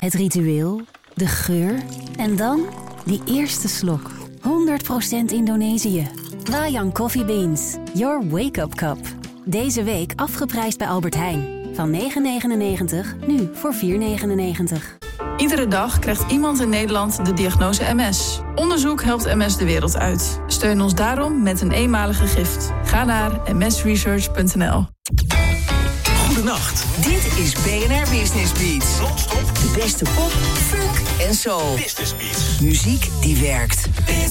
Het ritueel, de geur en dan die eerste slok. 100% Indonesië. Wayang Coffee Beans. Your wake-up cup. Deze week afgeprijsd bij Albert Heijn. Van €9,99, nu voor €4,99. Iedere dag krijgt iemand in Nederland de diagnose MS. Onderzoek helpt MS de wereld uit. Steun ons daarom met een eenmalige gift. Ga naar msresearch.nl. Goedenacht. Dit is BNR Business Beats. Non-stop. De beste pop, funk en soul. Business Beats. Muziek die werkt.